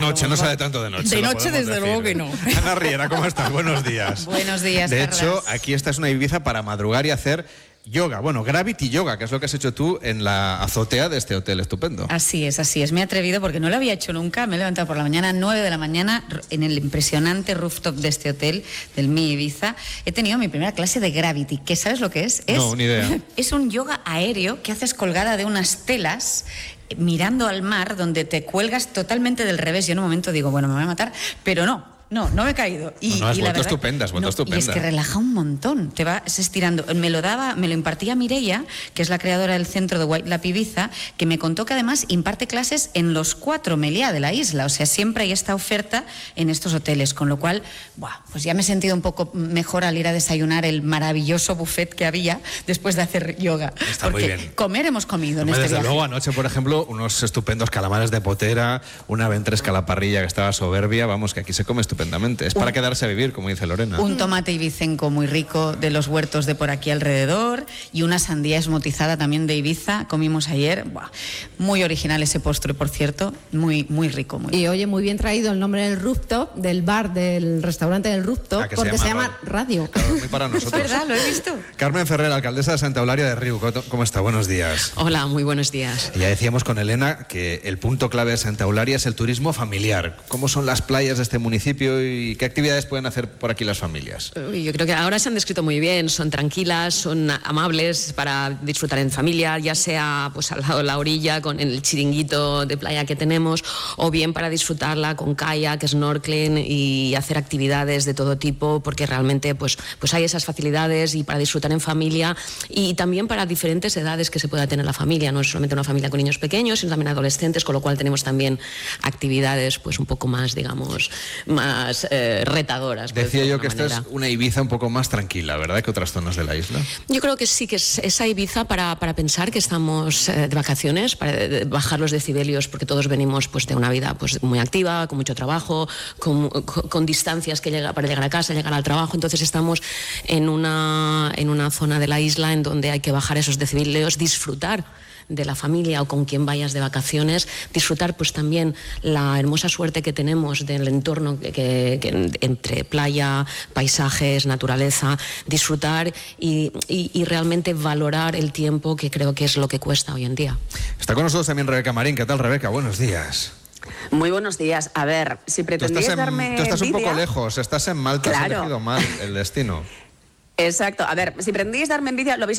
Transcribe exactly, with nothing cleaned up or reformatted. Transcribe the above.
noche, no sale tanto de noche. De noche, desde decir. luego que no. Ana Riera, ¿cómo estás? Buenos días. Buenos días, De Carlas. hecho, aquí esta es una Ibiza para madrugar y hacer yoga. Bueno, Gravity Yoga, que es lo que has hecho tú en la azotea de este hotel estupendo. Así es, así es. Me he atrevido porque no lo había hecho nunca. Me he levantado por la mañana, nueve de la mañana, en el impresionante rooftop de este hotel, del Mi Ibiza. He tenido mi primera clase de Gravity. ¿Qué sabes lo que es? es no, ni idea. Es un yoga aéreo que haces colgada de unas telas, mirando al mar, donde te cuelgas totalmente del revés. Yo en un momento digo, bueno, me voy a matar, pero no. No, no me he caído. Y, no, no, has y vuelto la verdad, estupenda, has vuelto no, estupenda. Y es que relaja un montón, te vas estirando. Me lo daba, me lo impartía Mireia, que es la creadora del centro de White Lap Ibiza, que me contó que además imparte clases en los cuatro Meliá de la isla. O sea, siempre hay esta oferta en estos hoteles, con lo cual, buah, pues ya me he sentido un poco mejor al ir a desayunar el maravilloso buffet que había después de hacer yoga. Está Porque muy bien. Comer hemos comido No, en este desde viaje. luego, anoche, por ejemplo, unos estupendos calamares de potera, una ventresca a la parrilla que estaba soberbia. Vamos, que aquí se come estupendamente. Es para Un- quedarse a vivir, como dice Lorena. Un tomate ibicenco muy rico de los huertos de por aquí alrededor y una sandía esmotizada también de Ibiza. Comimos ayer. Buah, muy original ese postre, por cierto. Muy, muy rico. Muy Y oye, muy bien traído el nombre del rooftop, del bar, del restaurante del rooftop, Ah, que se porque llama se llama Radio. Claro, muy para Es nosotros. verdad, lo he visto. Carmen Ferrer, alcaldesa de Santa Eulalia de Riu. ¿Cómo está? Buenos días. Hola, muy buenos días. Ya decíamos con Elena que el punto clave de Santa Eulalia es el turismo familiar. ¿Cómo son las playas de este municipio y qué actividades pueden hacer por aquí las familias? Uy, yo creo que ahora se han descrito muy bien, son tranquilas, son amables para disfrutar en familia, ya sea pues al lado de la orilla con el chiringuito de playa que tenemos, o bien para disfrutarla con kayak, snorkeling y hacer actividades de todo tipo, porque realmente pues, pues hay esas facilidades y para disfrutar en familia y también para diferentes edades que se pueda tener la familia, no es solamente una familia con niños pequeños, sino también adolescentes, con lo cual tenemos también actividades pues un poco más, digamos, más eh, retadoras. Decía yo que esta es una Ibiza un poco más tranquila, ¿verdad?, que otras zonas de la isla. Yo creo que sí, que es esa Ibiza para, para pensar que estamos eh, de vacaciones, para de, bajar los decibelios, porque todos venimos pues, de una vida pues, muy activa, con mucho trabajo, con, con, con distancias que llega, para llegar a casa, llegar al trabajo. Entonces estamos en una, en una zona de la isla en donde hay que bajar esos decibelios, disfrutar de la familia o con quien vayas de vacaciones, disfrutar pues también la hermosa suerte que tenemos del entorno que, que, que entre playa, paisajes, naturaleza, disfrutar y, y, y realmente valorar el tiempo, que creo que es lo que cuesta hoy en día. Está con nosotros también Rebeca Marín. ¿Qué tal, Rebeca? Buenos días. Muy buenos días. A ver, si pretendíais tú estás, en, darme tú estás un envidia, poco lejos, estás en Malta, Claro. has elegido mal el destino. Exacto. A ver, si pretendíais darme envidia, lo habéis